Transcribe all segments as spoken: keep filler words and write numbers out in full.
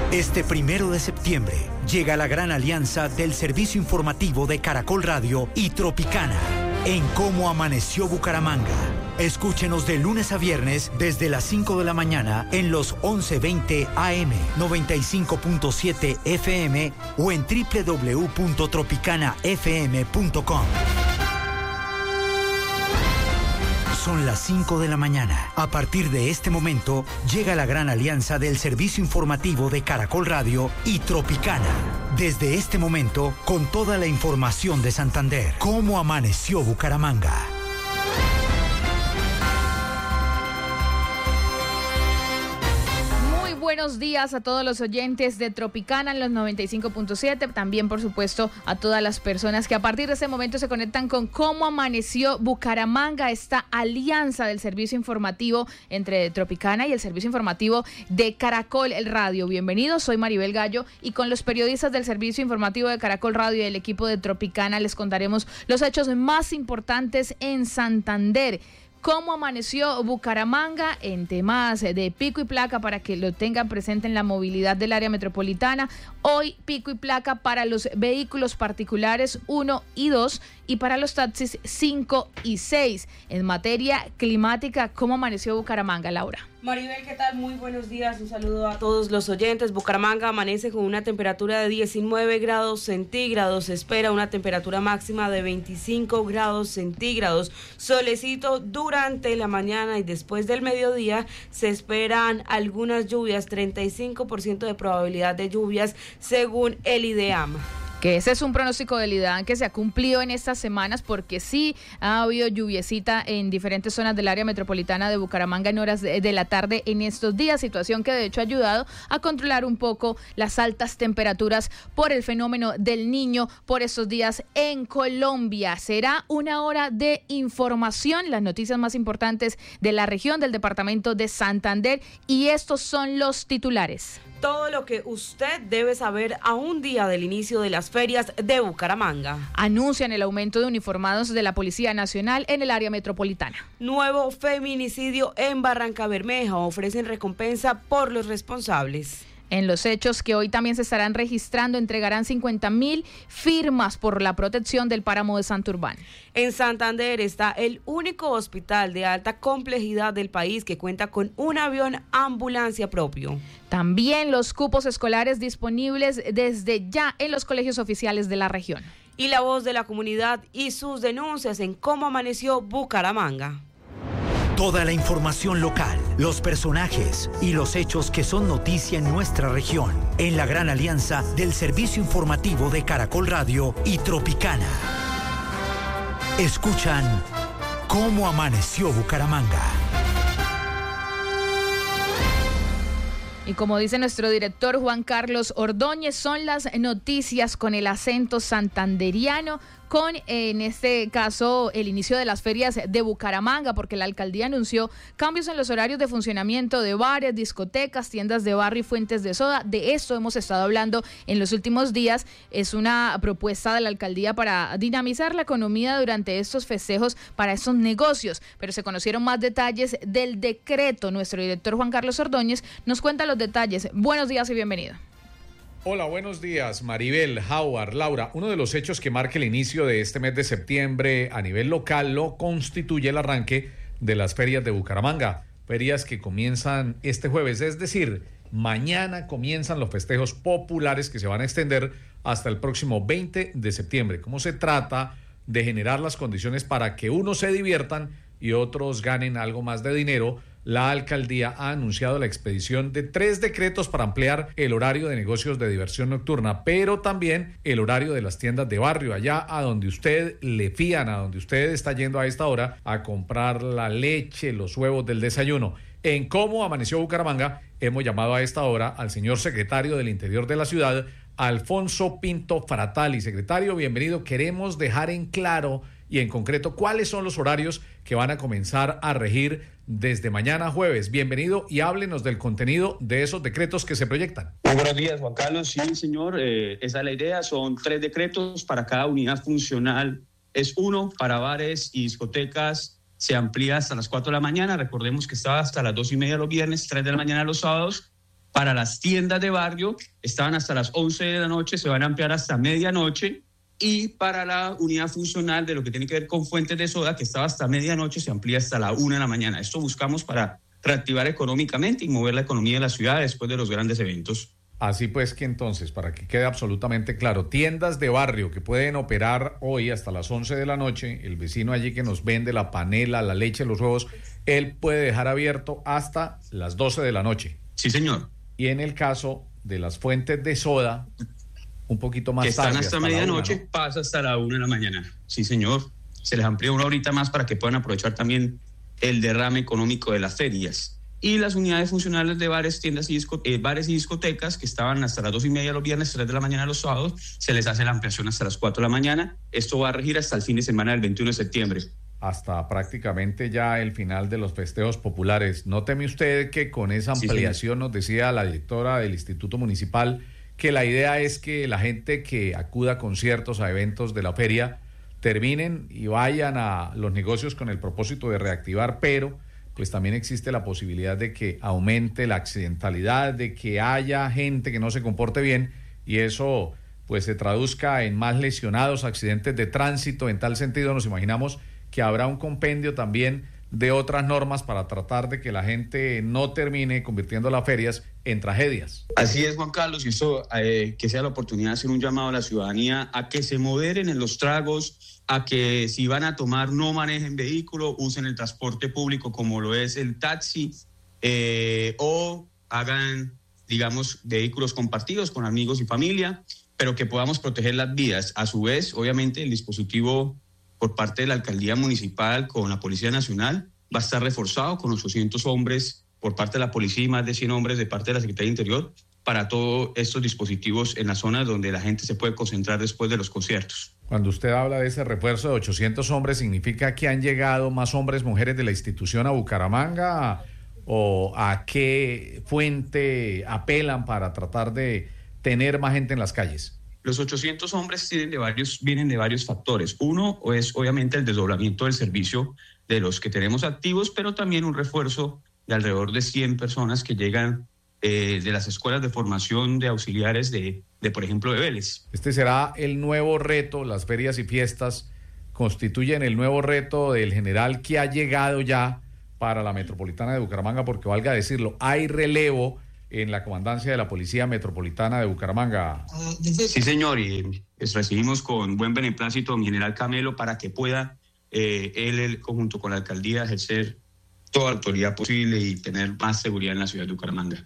Este primero de septiembre llega la gran alianza del servicio informativo de Caracol Radio y Tropicana en Cómo Amaneció Bucaramanga. Escúchenos de lunes a viernes desde las cinco de la mañana en los once veinte A M, noventa y cinco punto siete F M o en doble u doble u doble u punto tropicana f m punto com. Son las cinco de la mañana. A partir de este momento, llega la gran alianza del servicio informativo de Caracol Radio y Tropicana. Desde este momento, con toda la información de Santander. ¿Cómo amaneció Bucaramanga? Buenos días a todos los oyentes de Tropicana en los noventa y cinco punto siete, también por supuesto a todas las personas que a partir de este momento se conectan con Cómo Amaneció Bucaramanga, esta alianza del servicio informativo entre Tropicana y el servicio informativo de Caracol Radio. Bienvenidos, soy Maribel Gallo y con los periodistas del servicio informativo de Caracol Radio y del equipo de Tropicana les contaremos los hechos más importantes en Santander. Cómo amaneció Bucaramanga en temas de pico y placa para que lo tengan presente en la movilidad del área metropolitana. Hoy pico y placa para los vehículos particulares uno y dos y para los taxis cinco y seis. En materia climática, ¿cómo amaneció Bucaramanga, Laura? Maribel, ¿qué tal? Muy buenos días, un saludo a todos los oyentes. Bucaramanga amanece con una temperatura de diecinueve grados centígrados, se espera una temperatura máxima de veinticinco grados centígrados, solecito durante la mañana y después del mediodía se esperan algunas lluvias, treinta y cinco por ciento de probabilidad de lluvias según el IDEAM. Que ese es un pronóstico del IDEAM que se ha cumplido en estas semanas porque sí ha habido lluviecita en diferentes zonas del área metropolitana de Bucaramanga en horas de, de la tarde en estos días, situación que de hecho ha ayudado a controlar un poco las altas temperaturas por el fenómeno del Niño por estos días en Colombia. Será una hora de información, las noticias más importantes de la región del departamento de Santander y estos son los titulares. Todo lo que usted debe saber a un día del inicio de las ferias de Bucaramanga. Anuncian el aumento de uniformados de la Policía Nacional en el área metropolitana. Nuevo feminicidio en Barranca Bermeja. Ofrecen recompensa por los responsables. En los hechos que hoy también se estarán registrando, entregarán cincuenta mil firmas por la protección del páramo de Santurbán. En Santander está el único hospital de alta complejidad del país que cuenta con un avión ambulancia propio. También los cupos escolares disponibles desde ya en los colegios oficiales de la región. Y la voz de la comunidad y sus denuncias en Cómo Amaneció Bucaramanga. Toda la información local, los personajes y los hechos que son noticia en nuestra región. En la gran alianza del servicio informativo de Caracol Radio y Tropicana. Escuchan Cómo Amaneció Bucaramanga. Y como dice nuestro director Juan Carlos Ordóñez, son las noticias con el acento santanderiano, con en este caso el inicio de las ferias de Bucaramanga, porque la alcaldía anunció cambios en los horarios de funcionamiento de bares, discotecas, tiendas de barrio y fuentes de soda. De esto hemos estado hablando en los últimos días. Es una propuesta de la alcaldía para dinamizar la economía durante estos festejos para estos negocios, pero se conocieron más detalles del decreto. Nuestro director Juan Carlos Ordóñez nos cuenta los detalles. Buenos días y bienvenido. Hola, buenos días, Maribel, Howard, Laura. Uno de los hechos que marca el inicio de este mes de septiembre a nivel local lo constituye el arranque de las ferias de Bucaramanga. Ferias que comienzan este jueves, es decir, mañana comienzan los festejos populares que se van a extender hasta el próximo veinte de septiembre. ¿Cómo se trata de generar las condiciones para que unos se diviertan y otros ganen algo más de dinero? La alcaldía ha anunciado la expedición de tres decretos para ampliar el horario de negocios de diversión nocturna, pero también el horario de las tiendas de barrio, allá a donde usted le fían, a donde usted está yendo a esta hora a comprar la leche, los huevos del desayuno. En Cómo Amaneció Bucaramanga hemos llamado a esta hora al señor secretario del Interior de la ciudad, Alfonso Pinto Fratali. Secretario, bienvenido. Queremos dejar en claro y en concreto cuáles son los horarios que van a comenzar a regir desde mañana jueves. Bienvenido y háblenos del contenido de esos decretos que se proyectan. Muy buenos días, Juan Carlos. Sí, señor, eh, esa es la idea. Son tres decretos para cada unidad funcional. Es uno para bares y discotecas. Se amplía hasta las cuatro de la mañana. Recordemos que estaba hasta las dos y media los viernes, tres de la mañana los sábados. Para las tiendas de barrio estaban hasta las once de la noche, se van a ampliar hasta medianoche. Y para la unidad funcional de lo que tiene que ver con fuentes de soda, que estaba hasta medianoche, se amplía hasta la una de la mañana. Esto buscamos para reactivar económicamente y mover la economía de la ciudad después de los grandes eventos. Así pues que entonces, para que quede absolutamente claro, tiendas de barrio que pueden operar hoy hasta las once de la noche, el vecino allí que nos vende la panela, la leche, los huevos, él puede dejar abierto hasta las doce de la noche. Sí, señor. Y en el caso de las fuentes de soda, un poquito más que tarde. Están hasta, hasta medianoche, una, ¿no? Pasa hasta la una de la mañana. Sí, señor. Se les amplía una horita más para que puedan aprovechar también el derrame económico de las ferias. Y las unidades funcionales de bares, tiendas y, disco, eh, bares y discotecas que estaban hasta las dos y media los viernes, tres de la mañana los sábados, se les hace la ampliación hasta las cuatro de la mañana. Esto va a regir hasta el fin de semana del veintiuno de septiembre. Hasta prácticamente ya el final de los festejos populares. ¿No teme usted que con esa ampliación, sí, nos decía la directora del Instituto Municipal, que la idea es que la gente que acuda a conciertos, a eventos de la feria, terminen y vayan a los negocios con el propósito de reactivar, pero pues también existe la posibilidad de que aumente la accidentalidad, de que haya gente que no se comporte bien y eso pues se traduzca en más lesionados, accidentes de tránsito? En tal sentido nos imaginamos que habrá un compendio también de otras normas para tratar de que la gente no termine convirtiendo las ferias en tragedias. Así es, Juan Carlos, y eso eh, que sea la oportunidad de hacer un llamado a la ciudadanía a que se moderen en los tragos, a que si van a tomar no manejen vehículo, usen el transporte público como lo es el taxi, eh, o hagan, digamos, vehículos compartidos con amigos y familia, pero que podamos proteger las vidas. A su vez, obviamente, el dispositivo por parte de la Alcaldía Municipal con la Policía Nacional va a estar reforzado con ochocientos hombres por parte de la policía y más de cien hombres de parte de la Secretaría de Interior para todos estos dispositivos en las zonas donde la gente se puede concentrar después de los conciertos. Cuando usted habla de ese refuerzo de ochocientos hombres, ¿significa que han llegado más hombres, mujeres de la institución a Bucaramanga? ¿O a qué fuente apelan para tratar de tener más gente en las calles? Los ochocientos hombres tienen de varios, vienen de varios factores. Uno es obviamente el desdoblamiento del servicio de los que tenemos activos, pero también un refuerzo de alrededor de cien personas que llegan eh, de las escuelas de formación de auxiliares de, de, por ejemplo, de Vélez. Este será el nuevo reto, las ferias y fiestas constituyen el nuevo reto del general que ha llegado ya para la Metropolitana de Bucaramanga, porque valga decirlo, hay relevo en la comandancia de la Policía Metropolitana de Bucaramanga. Sí, señor, y pues recibimos con buen beneplácito a mi general Camelo para que pueda eh, él, él, junto con la alcaldía, ejercer toda la autoridad posible y tener más seguridad en la ciudad de Bucaramanga.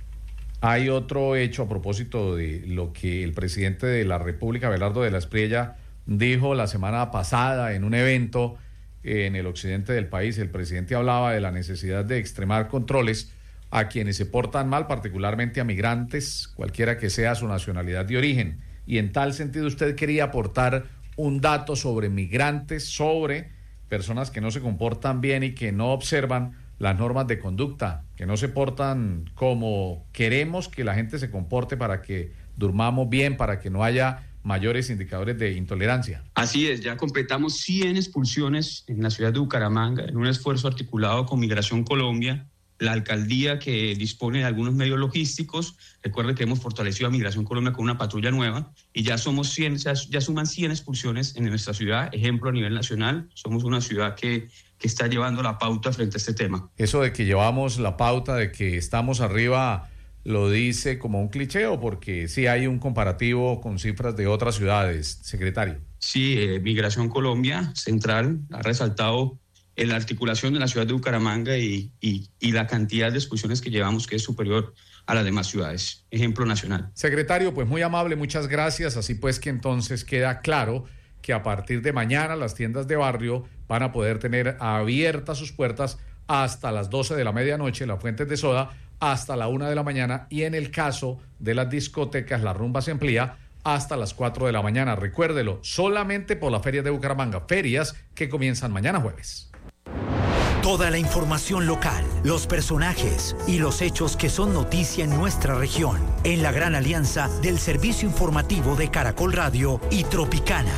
Hay otro hecho a propósito de lo que el presidente de la República, Abelardo de la Espriella, dijo la semana pasada en un evento en el occidente del país. El presidente hablaba de la necesidad de extremar controles a quienes se portan mal, particularmente a migrantes, cualquiera que sea su nacionalidad de origen. Y en tal sentido usted quería aportar un dato sobre migrantes, sobre personas que no se comportan bien y que no observan las normas de conducta, que no se portan como queremos que la gente se comporte para que durmamos bien, para que no haya mayores indicadores de intolerancia. Así es, ya completamos cien expulsiones en la ciudad de Bucaramanga en un esfuerzo articulado con Migración Colombia, la alcaldía que dispone de algunos medios logísticos. Recuerde que hemos fortalecido a Migración Colombia con una patrulla nueva y ya somos cien, ya, ya suman cien expulsiones en nuestra ciudad, ejemplo a nivel nacional. Somos una ciudad que, que está llevando la pauta frente a este tema. Eso de que llevamos la pauta, de que estamos arriba, ¿lo dice como un cliché o porque sí hay un comparativo con cifras de otras ciudades, secretario? Sí, eh, Migración Colombia Central ha resaltado en la articulación de la ciudad de Bucaramanga y, y, y la cantidad de expulsiones que llevamos, que es superior a las demás ciudades. Ejemplo nacional. Secretario, pues muy amable, muchas gracias. Así pues que entonces queda claro que a partir de mañana las tiendas de barrio van a poder tener abiertas sus puertas hasta las doce de la medianoche, las fuentes de soda hasta la una de la mañana y en el caso de las discotecas, la rumba se amplía hasta las cuatro de la mañana. Recuérdelo, solamente por las ferias de Bucaramanga, ferias que comienzan mañana jueves. Toda la información local, los personajes y los hechos que son noticia en nuestra región, en la gran alianza del servicio informativo de Caracol Radio y Tropicana.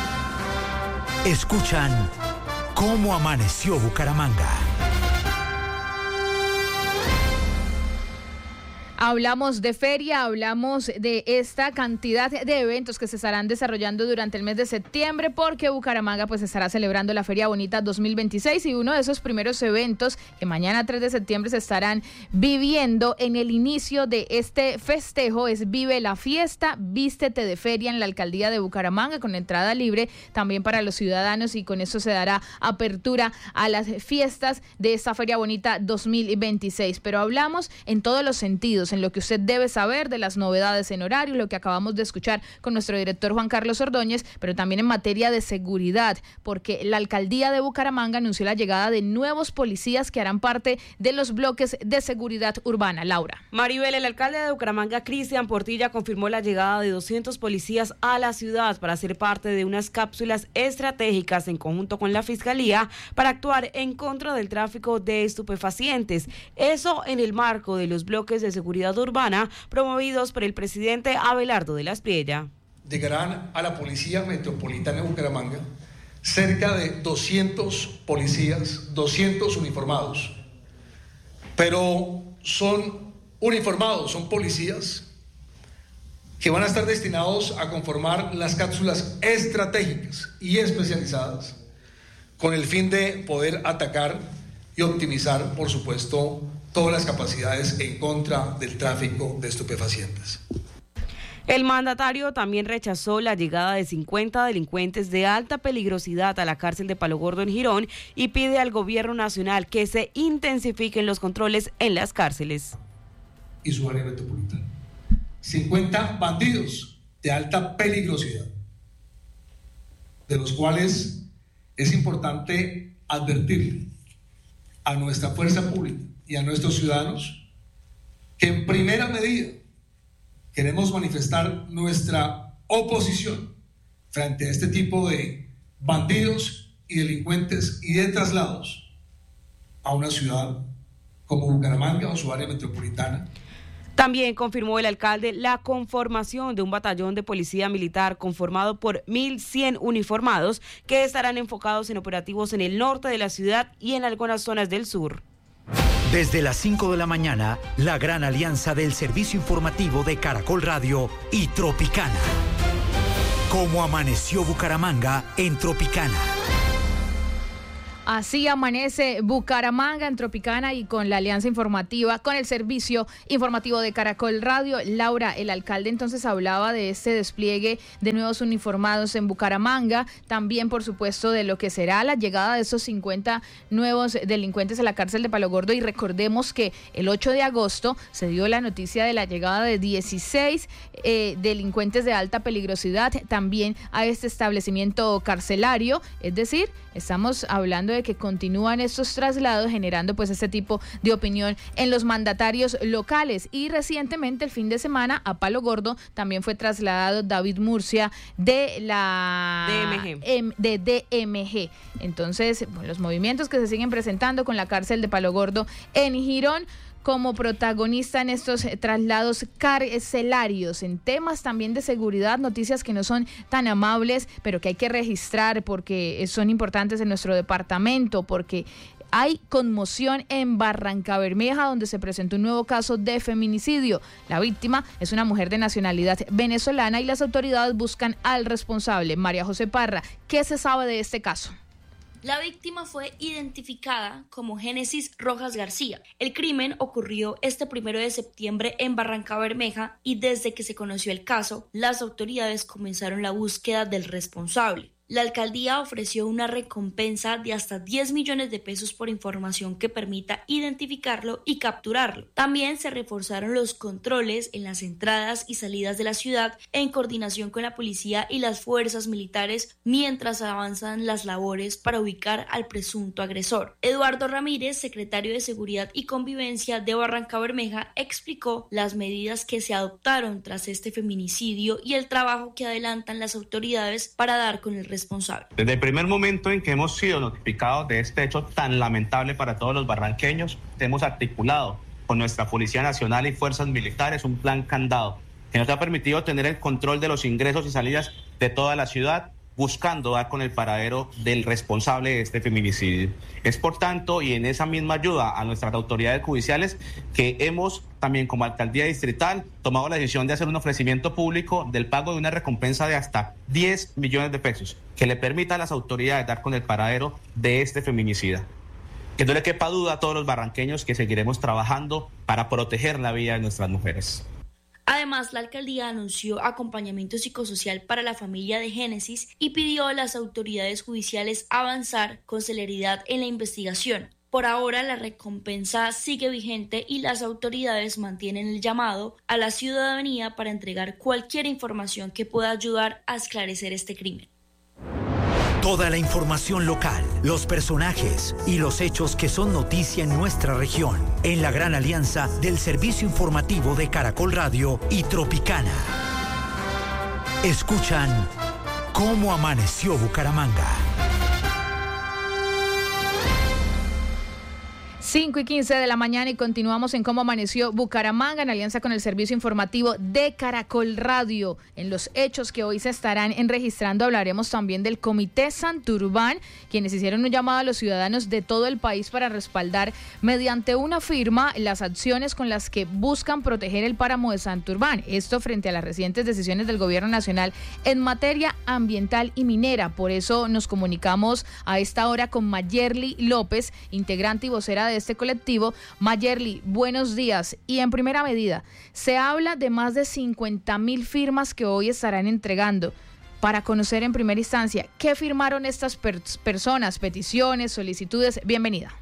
Escuchan Cómo Amaneció Bucaramanga. Hablamos de feria, hablamos de esta cantidad de eventos que se estarán desarrollando durante el mes de septiembre, porque Bucaramanga pues estará celebrando la Feria Bonita dos mil veintiséis, y uno de esos primeros eventos que mañana tres de septiembre se estarán viviendo en el inicio de este festejo es Vive la Fiesta, Vístete de Feria en la Alcaldía de Bucaramanga, con entrada libre también para los ciudadanos, y con eso se dará apertura a las fiestas de esta Feria Bonita dos mil veintiséis. Pero hablamos en todos los sentidos, en lo que usted debe saber de las novedades en horario, lo que acabamos de escuchar con nuestro director Juan Carlos Ordóñez, pero también en materia de seguridad, porque la Alcaldía de Bucaramanga anunció la llegada de nuevos policías que harán parte de los bloques de seguridad urbana. Laura. Maribel, el alcalde de Bucaramanga, Cristian Portilla, confirmó la llegada de doscientos policías a la ciudad para ser parte de unas cápsulas estratégicas en conjunto con la Fiscalía para actuar en contra del tráfico de estupefacientes. Eso en el marco de los bloques de seguridad urbana promovidos por el presidente Abelardo de la Espriella. Llegarán a la Policía Metropolitana de Bucaramanga cerca de doscientos policías, doscientos uniformados, pero son uniformados, son policías que van a estar destinados a conformar las cápsulas estratégicas y especializadas con el fin de poder atacar y optimizar, por supuesto, todas las capacidades en contra del tráfico de estupefacientes. El mandatario también rechazó la llegada de cincuenta delincuentes de alta peligrosidad a la cárcel de Palo Gordo en Girón y pide al gobierno nacional que se intensifiquen los controles en las cárceles. Y su área metropolitana. cincuenta bandidos de alta peligrosidad, de los cuales es importante advertirle a nuestra fuerza pública y a nuestros ciudadanos que en primera medida queremos manifestar nuestra oposición frente a este tipo de bandidos y delincuentes y de traslados a una ciudad como Bucaramanga o su área metropolitana. También confirmó el alcalde la conformación de un batallón de policía militar conformado por mil cien uniformados que estarán enfocados en operativos en el norte de la ciudad y en algunas zonas del sur. Desde las cinco de la mañana, la gran alianza del servicio informativo de Caracol Radio y Tropicana. Cómo amaneció Bucaramanga en Tropicana. Así amanece Bucaramanga en Tropicana, y con la alianza informativa, con el servicio informativo de Caracol Radio. Laura, el alcalde entonces hablaba de este despliegue de nuevos uniformados en Bucaramanga, también por supuesto de lo que será la llegada de esos cincuenta nuevos delincuentes a la cárcel de Palo Gordo, y recordemos que el ocho de agosto se dio la noticia de la llegada de dieciséis eh, delincuentes de alta peligrosidad también a este establecimiento carcelario, es decir, estamos hablando de que continúan estos traslados generando pues este tipo de opinión en los mandatarios locales. Y recientemente, el fin de semana, a Palo Gordo también fue trasladado David Murcia de la D M G. M, de D M G. Entonces, bueno, los movimientos que se siguen presentando con la cárcel de Palo Gordo en Girón como protagonista en estos traslados carcelarios, en temas también de seguridad, noticias que no son tan amables, pero que hay que registrar porque son importantes en nuestro departamento, porque hay conmoción en Barrancabermeja, donde se presentó un nuevo caso de feminicidio. La víctima es una mujer de nacionalidad venezolana y las autoridades buscan al responsable. María José Parra, ¿qué se sabe de este caso? La víctima fue identificada como Génesis Rojas García. El crimen ocurrió este primero de septiembre en Barrancabermeja, y desde que se conoció el caso, las autoridades comenzaron la búsqueda del responsable. La alcaldía ofreció una recompensa de hasta diez millones de pesos por información que permita identificarlo y capturarlo. También se reforzaron los controles en las entradas y salidas de la ciudad en coordinación con la policía y las fuerzas militares mientras avanzan las labores para ubicar al presunto agresor. Eduardo Ramírez, secretario de Seguridad y Convivencia de Barrancabermeja, explicó las medidas que se adoptaron tras este feminicidio y el trabajo que adelantan las autoridades para dar con el responsable. Desde el primer momento en que hemos sido notificados de este hecho tan lamentable para todos los barranqueños, hemos articulado con nuestra Policía Nacional y fuerzas militares un plan candado que nos ha permitido tener el control de los ingresos y salidas de toda la ciudad buscando dar con el paradero del responsable de este feminicidio. Es por tanto, y en esa misma ayuda a nuestras autoridades judiciales, que hemos también como alcaldía distrital tomado la decisión de hacer un ofrecimiento público del pago de una recompensa de hasta diez millones de pesos, que le permita a las autoridades dar con el paradero de este feminicida. Que no le quepa duda a todos los barranqueños que seguiremos trabajando para proteger la vida de nuestras mujeres. Además, la alcaldía anunció acompañamiento psicosocial para la familia de Génesis y pidió a las autoridades judiciales avanzar con celeridad en la investigación. Por ahora, la recompensa sigue vigente y las autoridades mantienen el llamado a la ciudadanía para entregar cualquier información que pueda ayudar a esclarecer este crimen. Toda la información local, los personajes y los hechos que son noticia en nuestra región, en la gran alianza del servicio informativo de Caracol Radio y Tropicana. Escuchan Cómo Amaneció Bucaramanga. cinco y quince de la mañana y continuamos en Cómo Amaneció Bucaramanga en alianza con el servicio informativo de Caracol Radio. En los hechos que hoy se estarán registrando hablaremos también del Comité Santurbán, quienes hicieron un llamado a los ciudadanos de todo el país para respaldar mediante una firma las acciones con las que buscan proteger el páramo de Santurbán. Esto frente a las recientes decisiones del gobierno nacional en materia ambiental y minera. Por eso nos comunicamos a esta hora con Mayerly López, integrante y vocera de este colectivo. Mayerly, buenos días. Y en primera medida, se habla de más de cincuenta mil firmas que hoy estarán entregando. Para conocer en primera instancia, ¿qué firmaron estas per- personas? Peticiones, solicitudes. Bienvenida.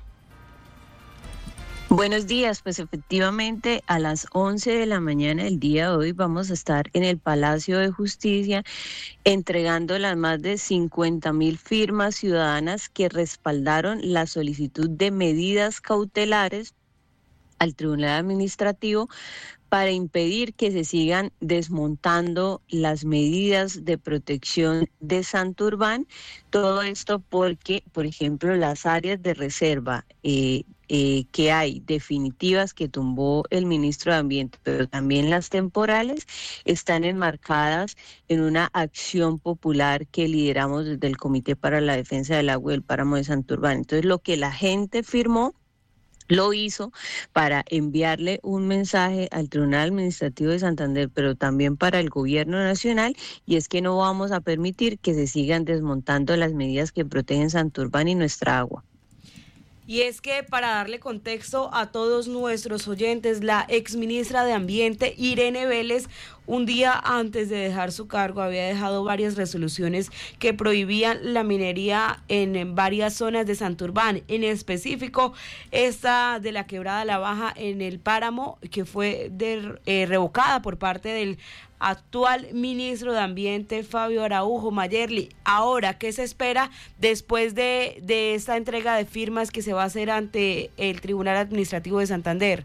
Buenos días, pues efectivamente a las once de la mañana del día de hoy vamos a estar en el Palacio de Justicia entregando las más de cincuenta mil firmas ciudadanas que respaldaron la solicitud de medidas cautelares al Tribunal Administrativo para impedir que se sigan desmontando las medidas de protección de Santurbán. Todo esto porque, por ejemplo, las áreas de reserva eh, eh, que hay definitivas que tumbó el ministro de Ambiente, pero también las temporales, están enmarcadas en una acción popular que lideramos desde el Comité para la Defensa del Agua y el Páramo de Santurbán. Entonces, lo que la gente firmó lo hizo para enviarle un mensaje al Tribunal Administrativo de Santander, pero también para el Gobierno Nacional, y es que no vamos a permitir que se sigan desmontando las medidas que protegen Santurbán y nuestra agua. Y es que para darle contexto a todos nuestros oyentes, la exministra de Ambiente, Irene Vélez, un día antes de dejar su cargo había dejado varias resoluciones que prohibían la minería en varias zonas de Santurbán, en específico esta de la Quebrada La Baja en el Páramo, que fue de, eh, revocada por parte del actual ministro de Ambiente, Fabio Araujo. Mayerly, ahora, ¿qué se espera después de, de esta entrega de firmas que se va a hacer ante el Tribunal Administrativo de Santander?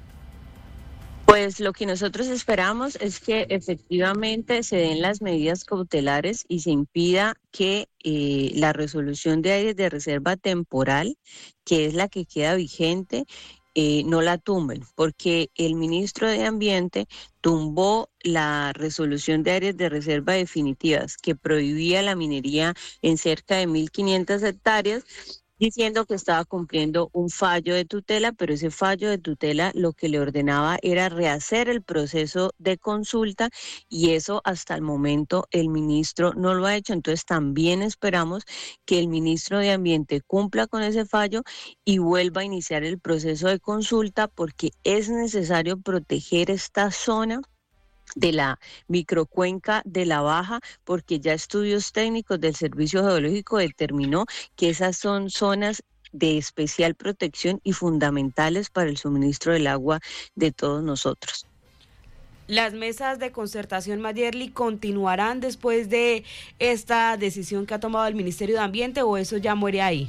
Pues lo que nosotros esperamos es que efectivamente se den las medidas cautelares y se impida que eh, la resolución de áreas de reserva temporal, que es la que queda vigente, Eh, no la tumben, porque el ministro de Ambiente tumbó la resolución de áreas de reserva definitivas que prohibía la minería en cerca de mil quinientas hectáreas, diciendo que estaba cumpliendo un fallo de tutela, pero ese fallo de tutela lo que le ordenaba era rehacer el proceso de consulta, y eso hasta el momento el ministro no lo ha hecho. Entonces también esperamos que el ministro de Ambiente cumpla con ese fallo y vuelva a iniciar el proceso de consulta, porque es necesario proteger esta zona de la microcuenca de la Baja, porque ya estudios técnicos del Servicio Geológico determinó que esas son zonas de especial protección y fundamentales para el suministro del agua de todos nosotros. ¿Las mesas de concertación, Mayerly, continuarán después de esta decisión que ha tomado el Ministerio de Ambiente, o eso ya muere ahí?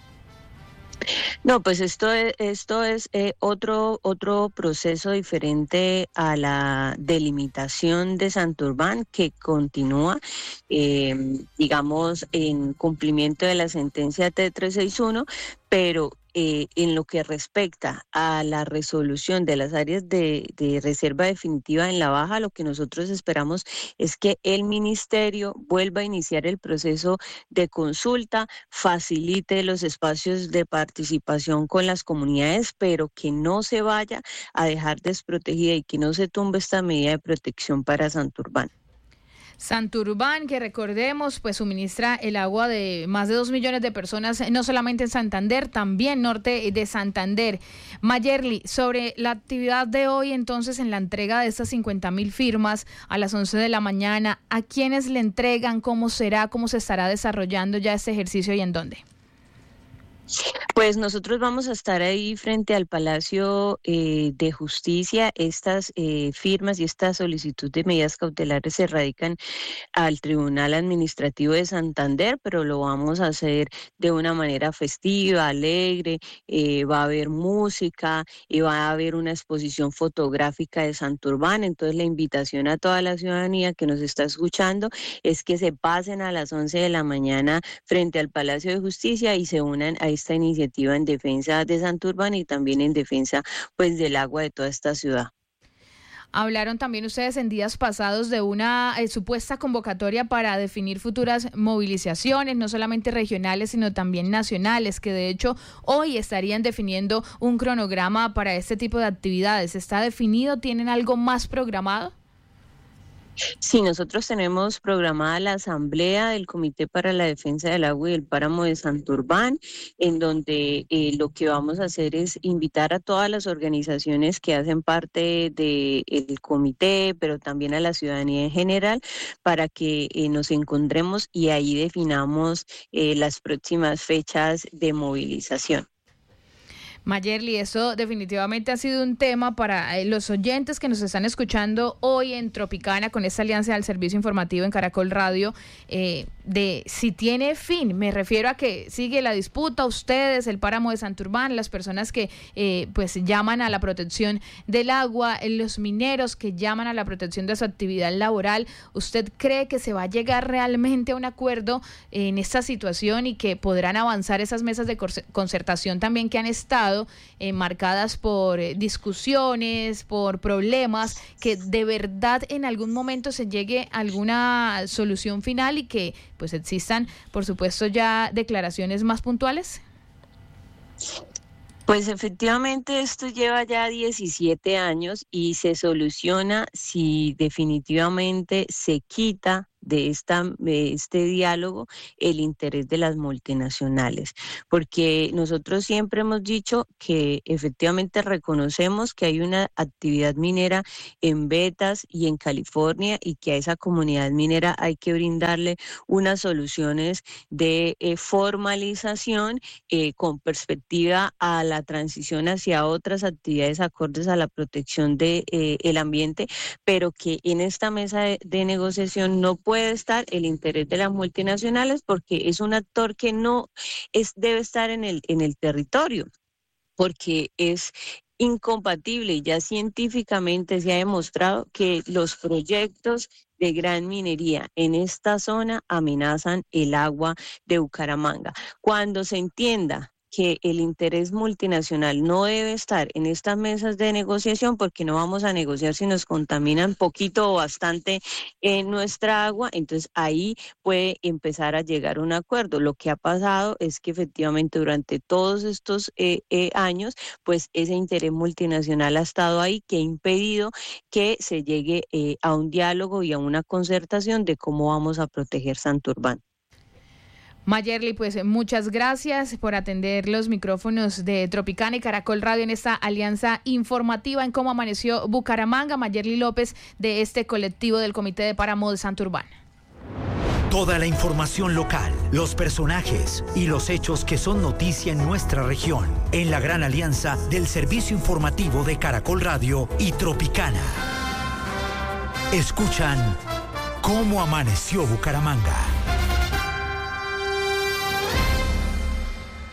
No, pues esto es, esto es eh, otro, otro proceso diferente a la delimitación de Santurbán, que continúa, eh, digamos, en cumplimiento de la sentencia T trescientos sesenta y uno, pero eh, en lo que respecta a la resolución de las áreas de, de reserva definitiva en La Baja, lo que nosotros esperamos es que el ministerio vuelva a iniciar el proceso de consulta, facilite los espacios de participación con las comunidades, pero que no se vaya a dejar desprotegida y que no se tumbe esta medida de protección para Santurbán. Santurbán, que recordemos, pues suministra el agua de más de dos millones de personas, no solamente en Santander, también norte de Santander. Mayerly, sobre la actividad de hoy, entonces, en la entrega de estas cincuenta mil firmas a las once de la mañana, ¿a quiénes le entregan? ¿Cómo será? ¿Cómo se estará desarrollando ya este ejercicio y en dónde? Pues nosotros vamos a estar ahí frente al Palacio eh, de Justicia. Estas eh, firmas y esta solicitud de medidas cautelares se radican al Tribunal Administrativo de Santander, pero lo vamos a hacer de una manera festiva, alegre, eh, va a haber música y va a haber una exposición fotográfica de Santurbán. Entonces la invitación a toda la ciudadanía que nos está escuchando es que se pasen a las once de la mañana frente al Palacio de Justicia y se unan a esta iniciativa en defensa de Santurbán y también en defensa pues del agua de toda esta ciudad. Hablaron también ustedes en días pasados de una eh, supuesta convocatoria para definir futuras movilizaciones, no solamente regionales, sino también nacionales, que de hecho hoy estarían definiendo un cronograma para este tipo de actividades. ¿Está definido? ¿Tienen algo más programado? Sí, nosotros tenemos programada la asamblea del Comité para la Defensa del Agua y del Páramo de Santurbán, en donde eh, lo que vamos a hacer es invitar a todas las organizaciones que hacen parte del comité, pero también a la ciudadanía en general, para que eh, nos encontremos y ahí definamos eh, las próximas fechas de movilización. Mayerly, eso definitivamente ha sido un tema para los oyentes que nos están escuchando hoy en Tropicana con esta alianza del servicio informativo en Caracol Radio, eh, de si tiene fin. Me refiero a que sigue la disputa, ustedes, el páramo de Santurbán, las personas que eh, pues llaman a la protección del agua, los mineros que llaman a la protección de su actividad laboral. ¿Usted cree que se va a llegar realmente a un acuerdo en esta situación y que podrán avanzar esas mesas de concertación también que han estado Eh, marcadas por eh, discusiones, por problemas, que de verdad en algún momento se llegue a alguna solución final y que pues existan, por supuesto, ya declaraciones más puntuales? Pues efectivamente esto lleva ya diecisiete años y se soluciona si definitivamente se quita de, esta, de este diálogo el interés de las multinacionales, porque nosotros siempre hemos dicho que efectivamente reconocemos que hay una actividad minera en Betas y en California y que a esa comunidad minera hay que brindarle unas soluciones de eh, formalización eh, con perspectiva a la transición hacia otras actividades acordes a la protección del de, eh, ambiente, pero que en esta mesa de, de negociación no puede estar el interés de las multinacionales porque es un actor que no es, debe estar en el, en el territorio, porque es incompatible y ya científicamente se ha demostrado que los proyectos de gran minería en esta zona amenazan el agua de Bucaramanga. Cuando se entienda que el interés multinacional no debe estar en estas mesas de negociación, porque no vamos a negociar si nos contaminan poquito o bastante en nuestra agua, entonces ahí puede empezar a llegar a un acuerdo. Lo que ha pasado es que efectivamente durante todos estos eh, eh, años, pues ese interés multinacional ha estado ahí, que ha impedido que se llegue eh, a un diálogo y a una concertación de cómo vamos a proteger Santurbán. Mayerly, pues muchas gracias por atender los micrófonos de Tropicana y Caracol Radio en esta alianza informativa en cómo amaneció Bucaramanga. Mayerly López, de este colectivo del Comité de Páramo de Santurbán. Toda la información local, los personajes y los hechos que son noticia en nuestra región, en la gran alianza del servicio informativo de Caracol Radio y Tropicana. Escuchan cómo amaneció Bucaramanga.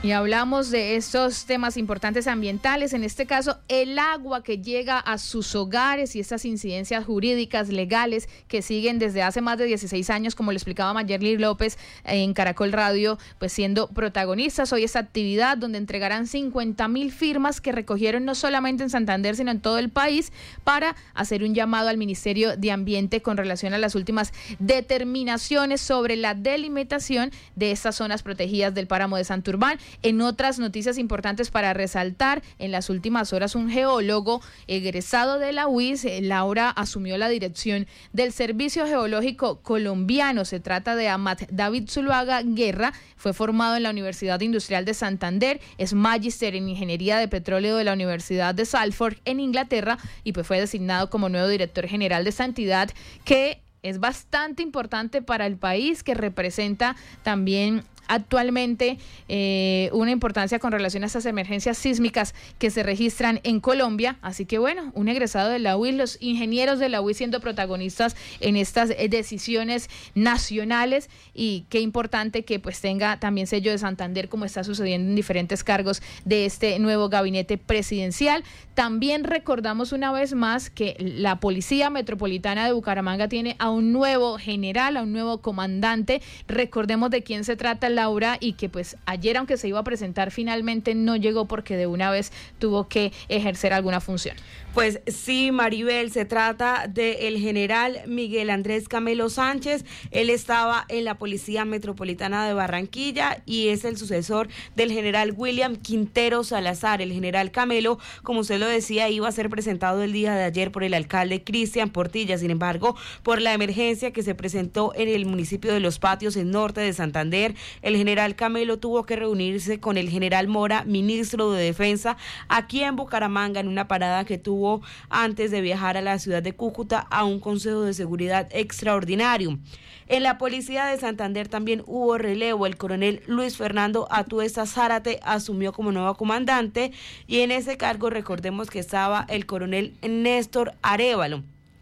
Y hablamos de estos temas importantes ambientales, en este caso el agua que llega a sus hogares y estas incidencias jurídicas, legales, que siguen desde hace más de dieciséis años, como le explicaba Mayerly López en Caracol Radio, pues siendo protagonistas. Hoy esta actividad donde entregarán cincuenta mil firmas que recogieron no solamente en Santander, sino en todo el país, para hacer un llamado al Ministerio de Ambiente con relación a las últimas determinaciones sobre la delimitación de estas zonas protegidas del páramo de Santurbán. En otras noticias importantes para resaltar, en las últimas horas un geólogo egresado de la U I S, Laura, asumió la dirección del Servicio Geológico Colombiano. Se trata de Amat David Zuluaga Guerra, fue formado en la Universidad Industrial de Santander, es magíster en Ingeniería de Petróleo de la Universidad de Salford en Inglaterra y pues fue designado como nuevo director general de esta entidad, que es bastante importante para el país, que representa también actualmente eh, una importancia con relación a estas emergencias sísmicas que se registran en Colombia. Así que bueno, un egresado de la U I S, los ingenieros de la U I S siendo protagonistas en estas eh, decisiones nacionales, y qué importante que pues tenga también sello de Santander, como está sucediendo en diferentes cargos de este nuevo gabinete presidencial. También recordamos una vez más que la Policía Metropolitana de Bucaramanga tiene a un nuevo general, a un nuevo comandante. Recordemos de quién se trata, Laura, y que pues ayer, aunque se iba a presentar, finalmente no llegó porque de una vez tuvo que ejercer alguna función. Pues sí, Maribel, se trata del general Miguel Andrés Camelo Sánchez. Él estaba en la Policía Metropolitana de Barranquilla y es el sucesor del general William Quintero Salazar. El general Camelo, como usted lo decía, iba a ser presentado el día de ayer por el alcalde Cristian Portilla. Sin embargo, por la emergencia que se presentó en el municipio de Los Patios, en norte de Santander, el general Camelo tuvo que reunirse con el general Mora, ministro de Defensa, aquí en Bucaramanga, en una parada que tuvo antes de viajar a la ciudad de Cúcuta a un consejo de seguridad extraordinario. En la Policía de Santander también hubo relevo. El coronel Luis Fernando Atuesta Zárate asumió como nuevo comandante y en ese cargo recordemos que estaba el coronel Néstor Arévalo.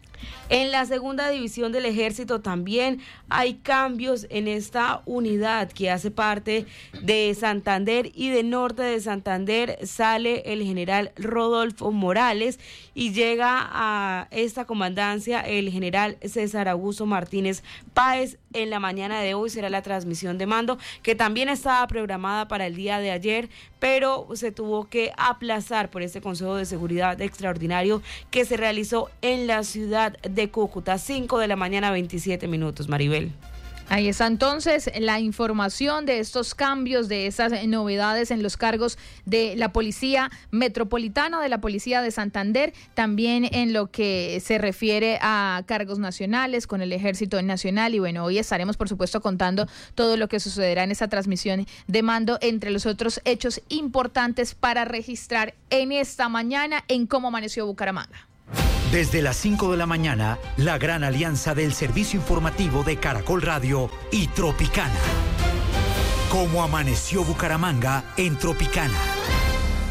En la segunda división del ejército también hay cambios en esta unidad que hace parte de Santander, y de norte de Santander sale el general Rodolfo Morales y llega a esta comandancia el general César Augusto Martínez Páez. En la mañana de hoy será la transmisión de mando, que también estaba programada para el día de ayer, pero se tuvo que aplazar por este Consejo de Seguridad Extraordinario que se realizó en la ciudad de Cúcuta. Cinco de la mañana, veintisiete minutos, Maribel. Ahí está entonces la información de estos cambios, de esas novedades en los cargos de la Policía Metropolitana, de la Policía de Santander, también en lo que se refiere a cargos nacionales con el Ejército Nacional. Y bueno, hoy estaremos por supuesto contando todo lo que sucederá en esa transmisión de mando, entre los otros hechos importantes para registrar en esta mañana en Cómo Amaneció Bucaramanga. Desde las cinco de la mañana, la gran alianza del servicio informativo de Caracol Radio y Tropicana. Cómo Amaneció Bucaramanga en Tropicana.